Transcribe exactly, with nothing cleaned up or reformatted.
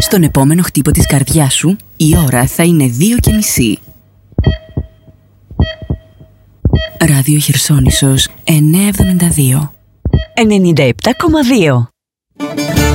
Στον επόμενο χτύπο της καρδιάς σου, η ώρα θα είναι δύο και μισή. Ράδιο Χερσόνησος εννιακόσια εβδομήντα δύο. ενενήντα επτά κόμμα δύο.